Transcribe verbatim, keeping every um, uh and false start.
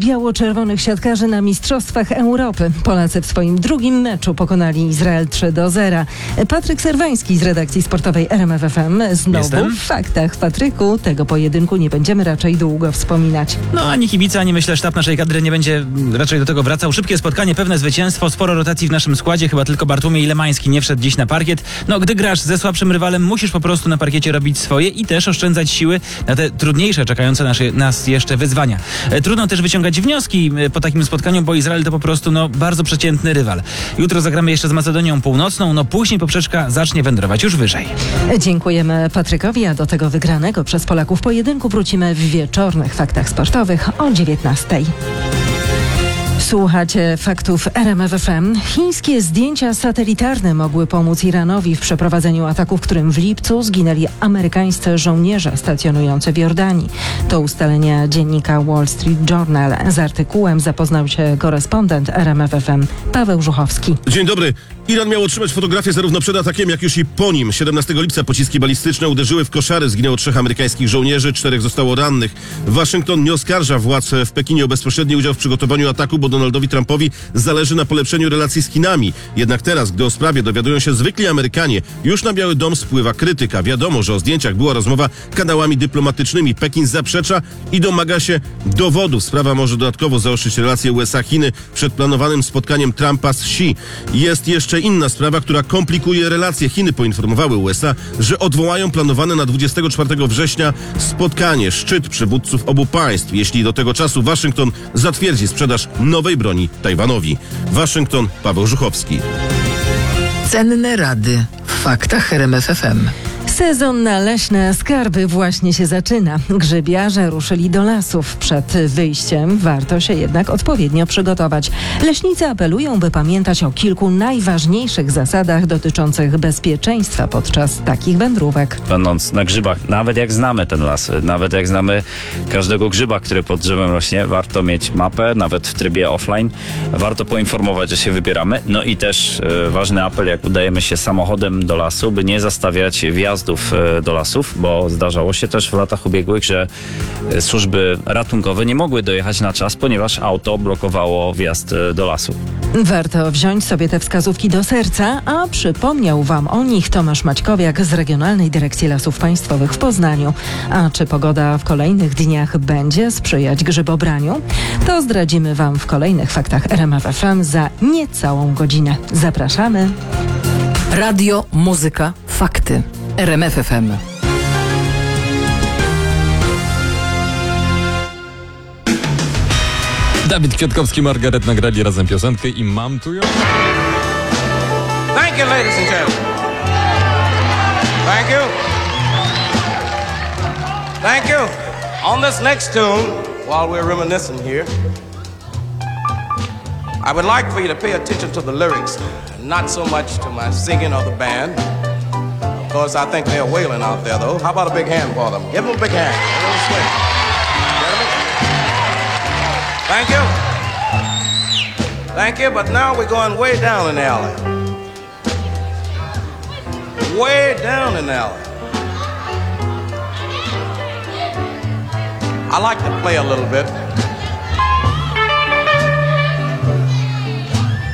biało-czerwonych siatkarzy na Mistrzostwach Europy. Polacy w swoim drugim meczu pokonali Izrael trzy do zera. Patryk Serwański z redakcji sportowej R M F F M. Znowu Jestem. w faktach. Patryku, tego pojedynku nie będziemy raczej długo wspominać. No ani kibica, ani myślę sztab naszej kadry nie będzie raczej do tego wracał. Szybkie spotkanie, pewne zwycięstwo, sporo rotacji w naszym składzie. Chyba tylko Bartłomiej Lemański nie wszedł dziś na parkiet. No gdy grasz ze słabszym rywalem, musisz po prostu na parkiecie robić swoje i też oszczędzać siły na te trudniejsze, czekające nasze, nas jeszcze wyzwania. E, trudno też wyciągać wnioski e, po takim spotkaniu, bo Izrael to po prostu no, bardzo przeciętny rywal. Jutro zagramy jeszcze z Macedonią Północną, no później poprzeczka zacznie wędrować już wyżej. Dziękujemy Patrykowi, a do tego wygranego przez Polaków pojedynku wrócimy w wieczornych faktach sportowych o dziewiętnastej. Słuchacie faktów R M F F M. Chińskie zdjęcia satelitarne mogły pomóc Iranowi w przeprowadzeniu ataku, w którym w lipcu zginęli amerykańscy żołnierze stacjonujący w Jordanii. To ustalenia dziennika Wall Street Journal. Z artykułem zapoznał się korespondent R M F F M Paweł Żuchowski. Dzień dobry. Iran miał otrzymać fotografię zarówno przed atakiem, jak już i po nim. siedemnastego lipca pociski balistyczne uderzyły w koszary. Zginęło trzech amerykańskich żołnierzy, czterech zostało rannych. Waszyngton nie oskarża władz w Pekinie o bezpośredni udział w przygotowaniu ataku, bo Donaldowi Trumpowi zależy na polepszeniu relacji z Chinami. Jednak teraz, gdy o sprawie dowiadują się zwykli Amerykanie, już na Biały Dom spływa krytyka. Wiadomo, że o zdjęciach była rozmowa kanałami dyplomatycznymi. Pekin zaprzecza i domaga się dowodów. Sprawa może dodatkowo zaostrzyć relacje U S A-Chiny przed planowanym spotkaniem Trumpa z Xi. Jest jeszcze inna sprawa, która komplikuje relacje. Chiny poinformowały U S A, że odwołają planowane na dwudziestego czwartego września spotkanie, szczyt przywódców obu państw, jeśli do tego czasu Waszyngton zatwierdzi sprzedaż nowej broni Tajwanowi. Waszyngton, Paweł Żuchowski. Cenne rady w faktach R M F F M. Sezon na leśne skarby właśnie się zaczyna. Grzybiarze ruszyli do lasów. Przed wyjściem warto się jednak odpowiednio przygotować. Leśnicy apelują, by pamiętać o kilku najważniejszych zasadach dotyczących bezpieczeństwa podczas takich wędrówek. Będąc na grzybach, nawet jak znamy ten las, nawet jak znamy każdego grzyba, który pod drzewem rośnie, warto mieć mapę, nawet w trybie offline. Warto poinformować, że się wybieramy. No i też e, ważny apel, jak udajemy się samochodem do lasu, by nie zastawiać wjazdów do lasów, bo zdarzało się też w latach ubiegłych, że służby ratunkowe nie mogły dojechać na czas, ponieważ auto blokowało wjazd do lasu. Warto wziąć sobie te wskazówki do serca, a przypomniał Wam o nich Tomasz Maćkowiak z Regionalnej Dyrekcji Lasów Państwowych w Poznaniu. A czy pogoda w kolejnych dniach będzie sprzyjać grzybobraniu? To zdradzimy Wam w kolejnych faktach R M F F M za niecałą godzinę. Zapraszamy. Radio, muzyka, fakty. R M F F M. Dawid Kwiatkowski, Margaret nagrali razem piosenkę i mam tu ją. Thank you, ladies and gentlemen. Thank you. Thank you. On this next tune, while we're reminiscing here, I would like for you to pay attention to the lyrics, not so much to my singing or the band, because I think they're wailing out there, though. How about a big hand for them? Give them a big hand. A little swing. Thank you. Thank you, but now we're going way down in the alley. Way down in the alley. I like to play a little bit.